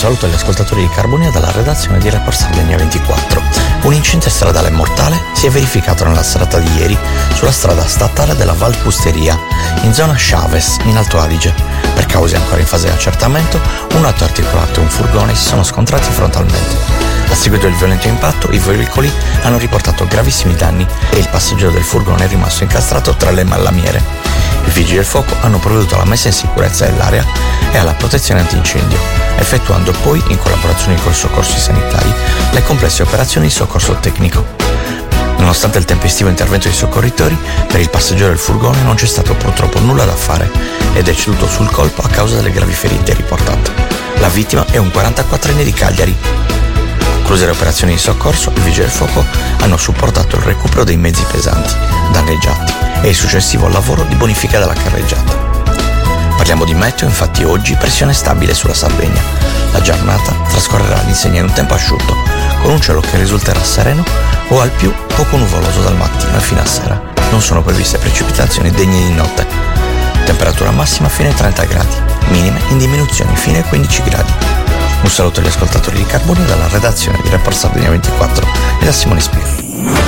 saluto agli ascoltatori di Carbonia dalla redazione di Report Sardegna 24. Un incidente stradale mortale si è verificato nella serata di ieri sulla strada statale della Val Pusteria, in zona Chaves, in Alto Adige. Per cause ancora in fase di accertamento, un auto articolato e un furgone si sono scontrati frontalmente. A seguito del violento impatto, i veicoli hanno riportato gravissimi danni e il passeggero del furgone è rimasto incastrato tra le lamiere. I vigili del fuoco hanno provveduto alla messa in sicurezza dell'area e alla protezione antincendio, effettuando poi, in collaborazione con i soccorsi sanitari, le complesse operazioni di soccorso tecnico. Nonostante il tempestivo intervento dei soccorritori, per il passeggero del furgone non c'è stato purtroppo nulla da fare ed è ceduto sul colpo a causa delle gravi ferite riportate. La vittima è un 44enne di Cagliari. Concluse le operazioni di soccorso, i vigili del fuoco hanno supportato il recupero dei mezzi pesanti danneggiati e il successivo lavoro di bonifica della carreggiata. Parliamo di meteo, infatti oggi pressione stabile sulla Sardegna. La giornata trascorrerà all'insegna in un tempo asciutto, con un cielo che risulterà sereno o al più poco nuvoloso dal mattino e fino a sera. Non sono previste precipitazioni degne di notte. Temperatura massima fino ai 30 gradi, minime in diminuzione fino ai 15 gradi. Un saluto agli ascoltatori di Carbonia dalla redazione di Report Sardegna 24 e da Simone Spiro.